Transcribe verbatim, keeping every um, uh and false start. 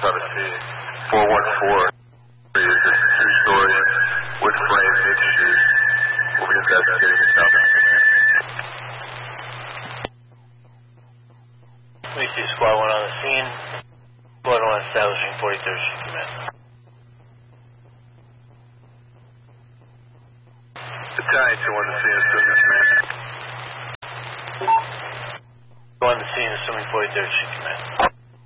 Tennessee. four one four is a two-story wood frame mid-street. We'll be investigating the south. We see Squad one on the scene. Squad one establishing forty-third Street Command. Battalion two on the scene, assuming command. Go on the scene, assuming forty-third Street Command.